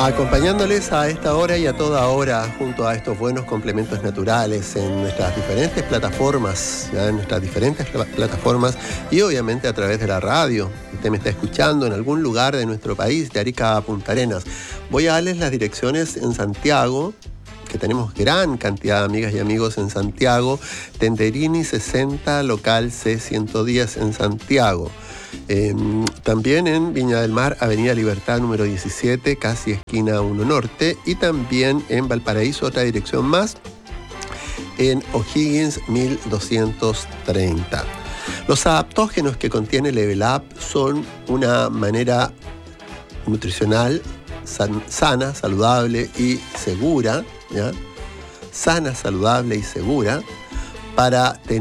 Acompañándoles a esta hora y a toda hora junto a estos buenos complementos naturales en nuestras diferentes plataformas, y obviamente a través de la radio. Usted me está escuchando en algún lugar de nuestro país, de Arica a Punta Arenas. Voy a darles las direcciones en Santiago, que tenemos gran cantidad de amigas y amigos en Santiago. Tenderini 60, local C110 en Santiago. También en Viña del Mar, Avenida Libertad número 17, casi esquina 1 Norte, y también en Valparaíso, otra dirección más, en O'Higgins 1230. Los adaptógenos que contiene Level Up son una manera nutricional sana, saludable y segura, ¿ya? Sana, saludable y segura para tener